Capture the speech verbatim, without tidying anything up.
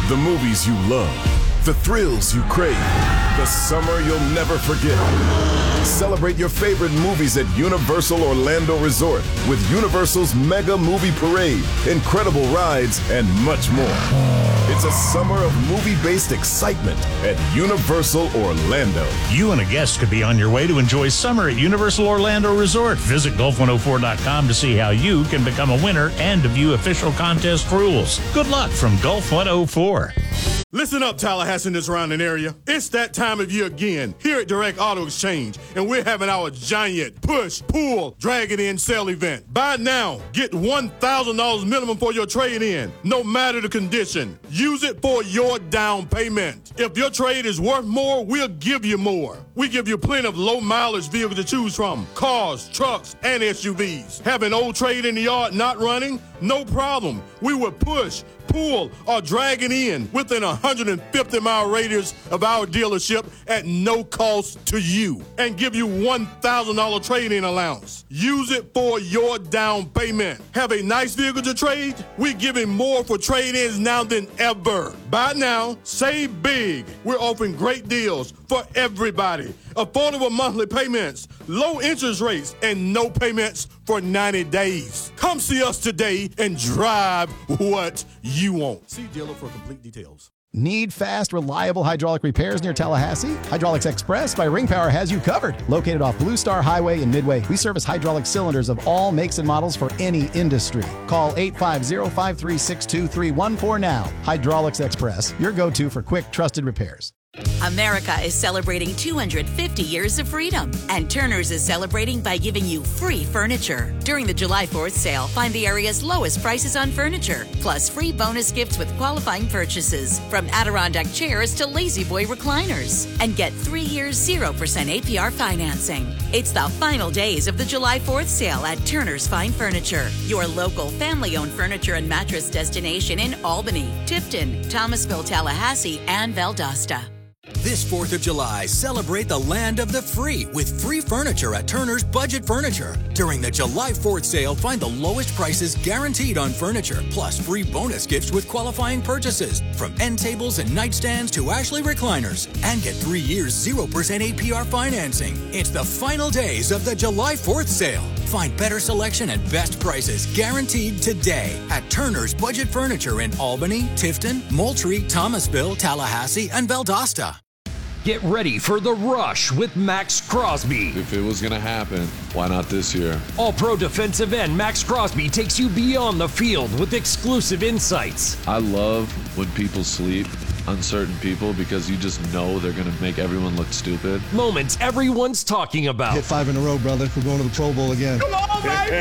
The movies you love. The thrills you crave. The summer you'll never forget. Celebrate your favorite movies at Universal Orlando Resort with Universal's Mega Movie Parade, incredible rides, and much more. It's a summer of movie-based excitement at Universal Orlando. You and a guest could be on your way to enjoy summer at Universal Orlando Resort. Visit golf one oh four dot com to see how you can become a winner and to view official contest rules. Good luck from Golf one oh four. Listen up, Tallahassee and the surrounding area. It's that time of year again here at Direct Auto Exchange, and we're having our giant push, pull, drag it in sale event. Buy now, get one thousand dollars minimum for your trade-in, no matter the condition. Use it for your down payment. If your trade is worth more, we'll give you more. We give you plenty of low-mileage vehicles to choose from, cars, trucks, and S U Vs. Have an old trade in the yard not running? No problem. We will push, pull, or drag it in within a one hundred fifty mile radius of our dealership at no cost to you and give you one thousand dollars trade-in allowance. Use it for your down payment. Have a nice vehicle to trade? We're giving more for trade-ins now than ever. Buy now, save big. We're offering great deals for everybody. Affordable monthly payments, low interest rates, and no payments for ninety days. Come see us today and drive what you want. See dealer for complete details. Need fast, reliable hydraulic repairs near Tallahassee? Hydraulics Express by Ring Power has you covered. Located off Blue Star Highway in Midway, we service hydraulic cylinders of all makes and models for any industry. Call eight five zero, five three six two, three one four now. Hydraulics Express, your go-to for quick, trusted repairs. America is celebrating two hundred fifty years of freedom, and Turner's is celebrating by giving you free furniture. During the July fourth sale, find the area's lowest prices on furniture, plus free bonus gifts with qualifying purchases, from Adirondack chairs to Lazy Boy recliners, and get three years zero percent A P R financing. It's the final days of the July fourth sale at Turner's Fine Furniture, your local family-owned furniture and mattress destination in Albany, Tifton, Thomasville, Tallahassee, and Valdosta. This fourth of July, celebrate the land of the free with free furniture at Turner's Budget Furniture. During the July fourth sale, find the lowest prices guaranteed on furniture, plus free bonus gifts with qualifying purchases, from end tables and nightstands to Ashley recliners, and get three years zero percent A P R financing. It's the final days of the July fourth sale. Find better selection and best prices guaranteed today at Turner's Budget Furniture in Albany, Tifton, Moultrie, Thomasville, Tallahassee, and Valdosta. Get ready for the rush with Max Crosby. If it was going to happen, why not this year? All-Pro defensive end Max Crosby takes you beyond the field with exclusive insights. I love when people sleep on certain people because you just know they're going to make everyone look stupid. Moments everyone's talking about. Hit five in a row, brother. We're going to the Pro Bowl again. Come on, baby!